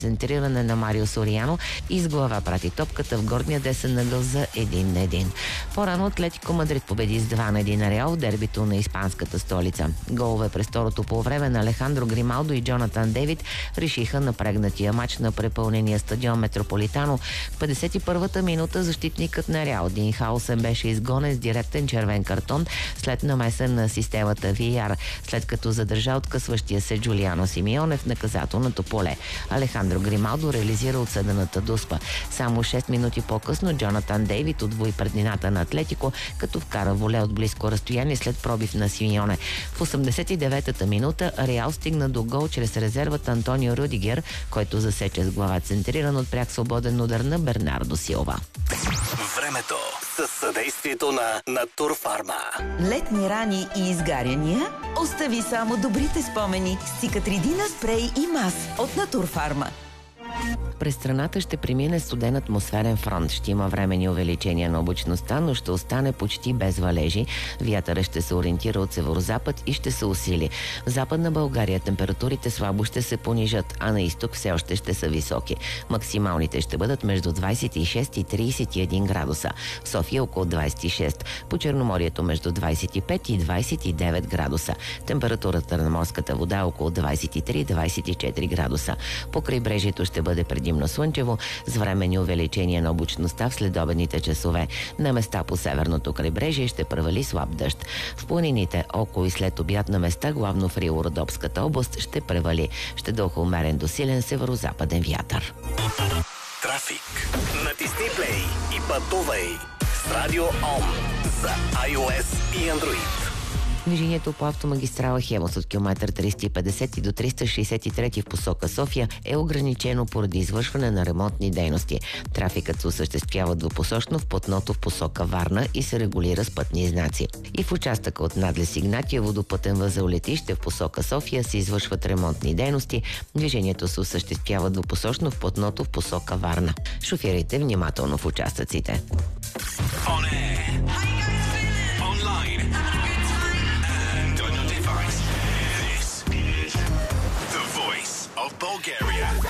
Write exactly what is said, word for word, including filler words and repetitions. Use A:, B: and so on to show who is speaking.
A: Центриране на Марио Сориано и с глава прати топката в горния десен ъгъл за един на един. По-рано Атлетико Мадрид победи с два на един на Реал в дербито на испанската столица. Голове през второто полувреме на Алехандро Грималдо и Джонатан Дейвид решиха напрегнатия матч на препълнения стадион Метрополитано. В петдесет и първата минута защитникът на Реал Дин Хаусен беше изгонен с директен червен картон след намеса на системата ви ар, след като задържа откъсващия се Джулиано Симеоне в наказателното поле. Алехандро Грималдо реализира отсъдената дуспа. Само шест минути по-късно Джонатан Дейвид отвои преднината на Атлетико, като вкара воле от близко разстояние след пробив на Симеоне. В осемдесет и деветата минута Реал стигна до гол чрез резервата Антонио Рудигер, който засече с глава центриран от пряк свободен удар на Бернардо Силва.
B: Времето със съдействието на Натурфарма.
C: Летни рани и изгаряния? Остави само добрите спомени с Цикатридина спрей и мас от Натурфарма.
A: През страната ще премине студен атмосферен фронт. Ще има временни увеличения на облачността, но ще остане почти без валежи. Вятърът ще се ориентира от северозапад и ще се усили. В Западна България температурите слабо ще се понижат, а на изток все още ще са високи. Максималните ще бъдат между двадесет и шест и тридесет и един градуса. В София около двадесет и шест. По Черноморието между двадесет и пет и двадесет и девет градуса. Температурата на морската вода около двадесет и три до двадесет и четири градуса. По крайбрежието ще бъде предимно слънчево, с временни увеличения на облачността в следобедните часове. На места по северното крайбрежие ще превали слаб дъжд. В планините около и след обяд на места, главно в Рило-Родопската област, ще превали. Ще духа умерен до силен северо-западен вятър.
B: Трафик. Натисни плей и пътувай с Радио Ом за iOS и Android.
A: Движението по автомагистрала Хемус от километър триста и петдесет и до триста шейсет и три в посока София е ограничено поради извършване на ремонтни дейности. Трафикът се осъществява двупосочно в платното в посока Варна и се регулира с пътни знаци. И в участъка от надлез Игнатия водопътен възел летище в посока София се извършват ремонтни дейности. Движението се осъществява двупосочно в платното в посока Варна. Шофирайте внимателно в участъците.
B: О, не!